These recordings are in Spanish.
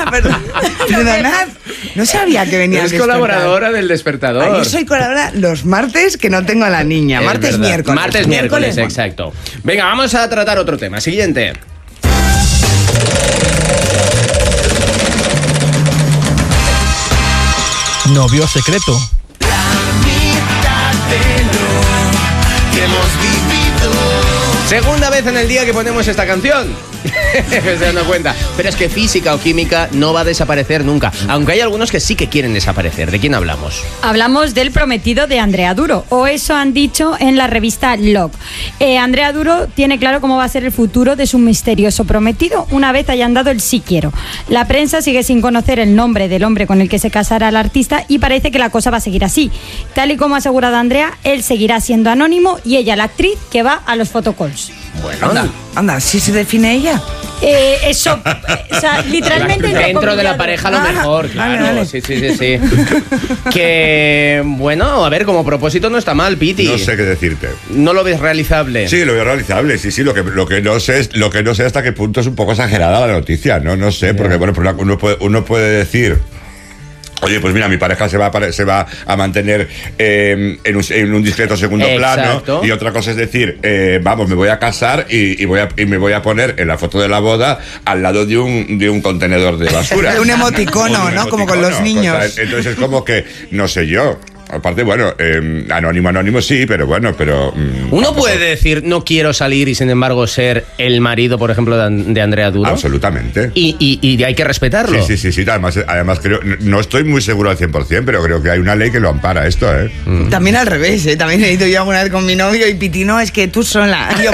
Perdonad, no sabía que venía Es colaboradora del Despertador. Yo soy colaboradora los martes que no tengo a la niña. Martes, miércoles. Martes, miércoles, exacto. Venga, vamos a tratar otro tema. Siguiente. Novio secreto. Segunda vez en el día que ponemos esta canción. Se dan cuenta. Pero es que física o química no va a desaparecer nunca. Aunque hay algunos que sí que quieren desaparecer. ¿De quién hablamos? Hablamos del prometido de Andrea Duro, o eso han dicho en la revista Log. Andrea Duro tiene claro cómo va a ser el futuro de su misterioso prometido una vez hayan dado el sí quiero. La prensa sigue sin conocer el nombre del hombre con el que se casará el artista y parece que la cosa va a seguir así. Tal y como ha asegurado Andrea, él seguirá siendo anónimo y ella la actriz que va a los photocalls. Bueno, anda, ¿sí se define ella? Eso, o sea, literalmente dentro de la pareja lo mejor, claro. Vale. Sí. Que, bueno, a ver, como propósito no está mal, Piti. No sé qué decirte. ¿No lo ves realizable? Sí, lo veo realizable, sí, lo que no sé es hasta qué punto es un poco exagerada la noticia, no sé, porque bueno, uno puede decir, oye, pues mira, mi pareja se va a mantener en un discreto segundo plano. Y otra cosa es decir, vamos, me voy a casar y me voy a poner en la foto de la boda al lado de un contenedor de basura. De un emoticono, ¿no? Como con los niños. Entonces es como que, no sé yo. Aparte, bueno, anónimo sí, pero bueno, Uno puede decir, no quiero salir y sin embargo ser el marido, por ejemplo, de Andrea Duro. Absolutamente. Y hay que respetarlo. Sí. Además creo, no estoy muy seguro al 100%, pero creo que hay una ley que lo ampara esto, ¿eh? También al revés, ¿eh? También he ido yo alguna vez con mi novio y Pitino, es que tú sola. Yo,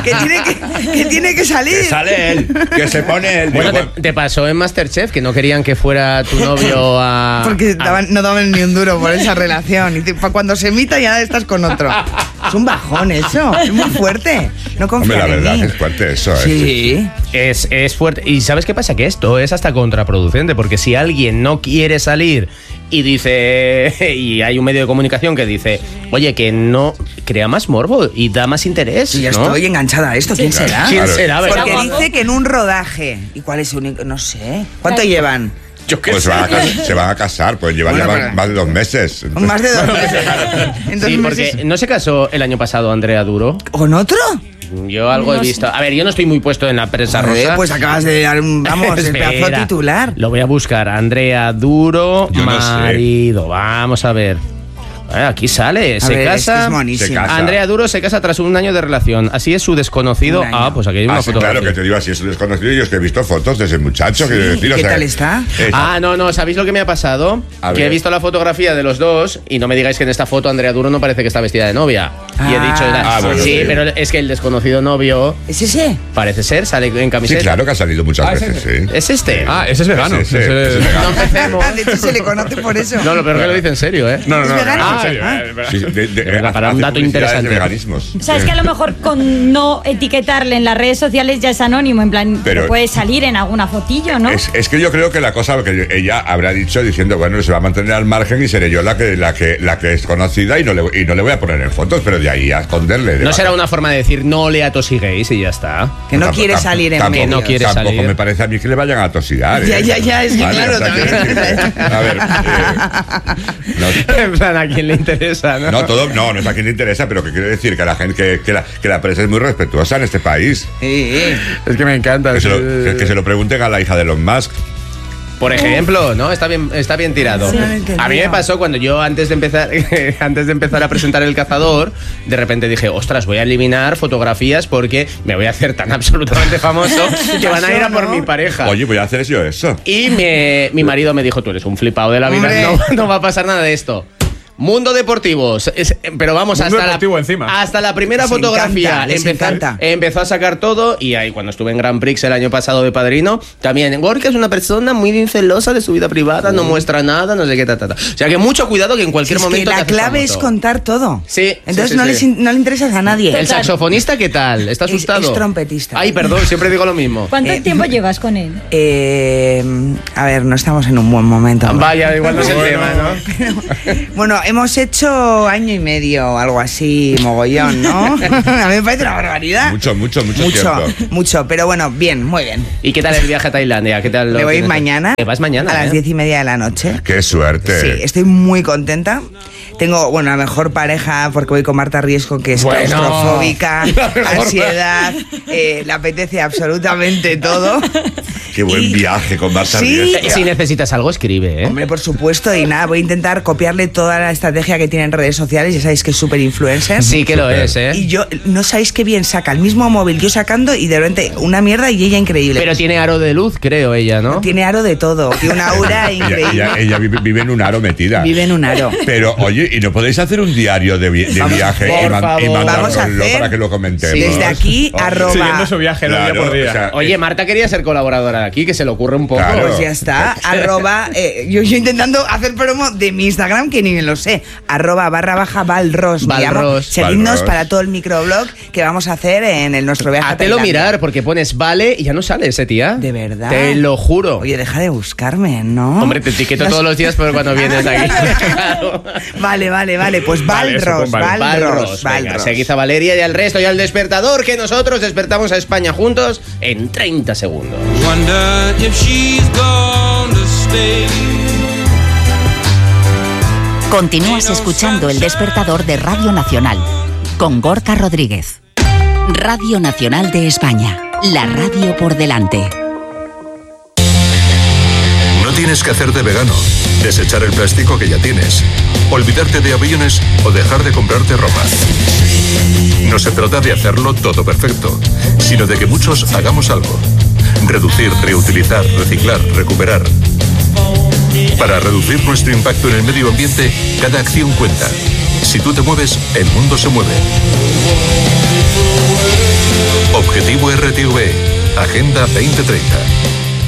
que tiene que salir. Que sale él, que se pone él. Bueno, te pasó en MasterChef que no querían que fuera tu novio a... Porque no daban ni un duro por esa relación. Y cuando se emita ya estás con otro. Es un bajón eso, es muy fuerte. No confías en mí. La verdad es fuerte eso. Sí. Es fuerte. ¿Y sabes qué pasa? Que esto es hasta contraproducente, porque si alguien no quiere salir y dice, y hay un medio de comunicación que dice, oye, que no crea más morbo y da más interés, y ya ¿no? Estoy enganchada a esto. ¿Quién será? ¿Quién será? ¿Verdad? Porque dice que en un rodaje. ¿Y cuál es el único? No sé. ¿Cuánto llevan? Pues se van a casar, pues llevan más de 2 meses. Más de 2 meses. Sí, porque ¿no se casó el año pasado Andrea Duro? ¿Con otro? Yo algo he visto. A ver, yo no estoy muy puesto en la prensa rosa. Pues acabas de dar el pedazo titular. Lo voy a buscar. Andrea Duro, marido. No sé. Vamos a ver. Aquí sale, se casa. Andrea Duro se casa tras un año de relación. Así es su desconocido. Pues aquí hay una fotografía. Claro, que te digo, así es su desconocido. Yo es que he visto fotos de ese muchacho. Sí. ¿Qué tal está? No, ¿sabéis lo que me ha pasado? Que he visto la fotografía de los dos y no me digáis que en esta foto Andrea Duro no parece que está vestida de novia. Y he dicho, bueno, sí, pero es que el desconocido novio. ¿Es ese? Parece ser, sale en camiseta. Sí, claro que ha salido muchas veces, sí. ¿Es este? Ese es vegano. Ese es vegano. No empecemos. De hecho, se le conoce por eso. No, lo peor que lo dice en serio, ¿eh? No, ¿Es vegano? en serio. Para un dato interesante. O sea, es que a lo mejor con no etiquetarle en las redes sociales ya es anónimo, en plan, pero puede salir en alguna fotillo, ¿no? Es que yo creo que la cosa que ella habrá dicho diciendo, bueno, se va a mantener al margen y seré yo la que es conocida y no le voy a poner en fotos, pero de ahí a esconderle. No será una forma de decir no le atosiguéis y ya está. Que no quiere salir en medio. Que no quiere salir. Tampoco me parece a mí que le vayan a atosigar. Ya, es que vale, claro, también. A ver. En plan, ¿a quién le interesa? No es a quien le interesa, pero que quiere decir que la gente, que la prensa es muy respetuosa en este país. Es que me encanta. Que se lo pregunten a la hija de Elon Musk. Por ejemplo, ¿no? Está bien tirado. Sí, a mí me pasó cuando yo antes de empezar a presentar El Cazador, de repente dije, ostras, voy a eliminar fotografías porque me voy a hacer tan absolutamente famoso que van a ir a por mi pareja. Oye, voy a hacer yo eso. Y mi marido me dijo, tú eres un flipado de la vida, no va a pasar nada de esto. Mundo deportivo, pero vamos hasta la primera fotografía. Empezó a sacar todo y ahí cuando estuve en Grand Prix el año pasado de padrino, también Gorka es una persona muy celosa de su vida privada, no muestra nada, no sé qué, O sea que mucho cuidado que en cualquier momento. Que la clave es contar todo. Sí. Entonces no le interesas a nadie. ¿El saxofonista qué tal? ¿Está asustado? Es trompetista. Ay, perdón, siempre digo lo mismo. ¿Cuánto tiempo llevas con él? A ver, no estamos en un buen momento. Vaya, igual no es el tema, ¿no? Bueno, hemos hecho año y medio, algo así, mogollón, ¿no? A mí me parece una barbaridad. Mucho tiempo. Mucho, pero bueno, bien, muy bien. ¿Y qué tal el viaje a Tailandia? ¿Qué tal? Me voy mañana. ¿Vas mañana? A las 10:30 de la noche. ¡Qué suerte! Sí, estoy muy contenta. Tengo, bueno, la mejor pareja porque voy con Marta Riesco, que es claustrofóbica, ansiedad, le apetece absolutamente todo. Qué buen viaje con Marta Riesco. Si necesitas algo, escribe, ¿eh? Hombre, por supuesto, y nada, voy a intentar copiarle toda la estrategia que tiene en redes sociales. Ya sabéis que es súper influencer. Sí que lo es, ¿eh? Y yo, no sabéis qué bien saca el mismo móvil, yo sacando, y de repente una mierda y ella increíble. Pero tiene aro de luz, creo, ella, ¿no? Tiene aro de todo, tiene una aura increíble. Ella vive en un aro metida. Vive en un aro. Pero, oye, ¿y no podéis hacer un diario de viaje y mandárnoslo para que lo comentemos? Sí. Desde aquí, siguiendo su viaje, claro, día por día. O sea, oye, Marta quería ser colaboradora de aquí, que se le ocurre un poco. Claro. Pues ya está, yo intentando hacer promo de mi Instagram, que ni me lo sé, @_Valros. Seguidnos para todo el microblog que vamos a hacer en nuestro viaje. Hátelo mirar, porque pones vale y ya no sale ese tía. De verdad. Te lo juro. Oye, deja de buscarme, ¿no? Hombre, te etiqueto todos los días, pero cuando vienes aquí. Claro. Vale, pues Valros. Venga, seguid a Valeria y al resto y al despertador, que nosotros despertamos a España juntos en 30 segundos. Continúas escuchando El Despertador de Radio Nacional con Gorka Rodríguez. Radio Nacional de España, la radio por delante. No tienes que hacerte vegano, desechar el plástico que ya tienes, olvidarte de aviones o dejar de comprarte ropa. No se trata de hacerlo todo perfecto, sino de que muchos hagamos algo. Reducir, reutilizar, reciclar, recuperar. Para reducir nuestro impacto en el medio ambiente, cada acción cuenta. Si tú te mueves, el mundo se mueve. Objetivo RTV, Agenda 2030.